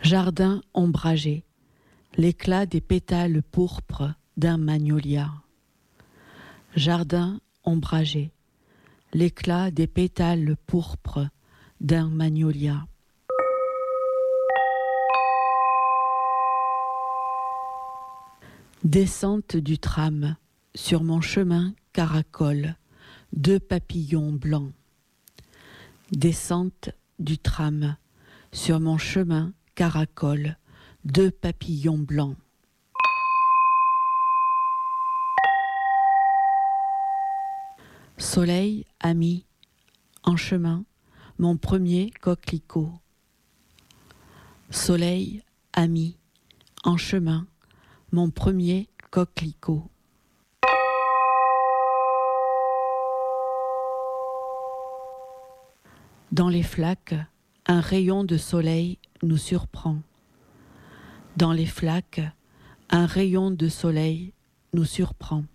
Jardin ombragé, l'éclat des pétales pourpres d'un magnolia. Jardin ombragé, l'éclat des pétales pourpres d'un magnolia. Descente du tram, sur mon chemin caracole, deux papillons blancs. Descente du tram, sur mon chemin caracole, deux papillons blancs. Soleil ami, en chemin, mon premier coquelicot. Soleil ami, en chemin, mon premier coquelicot. Dans les flaques, un rayon de soleil nous surprend. Dans les flaques, un rayon de soleil nous surprend.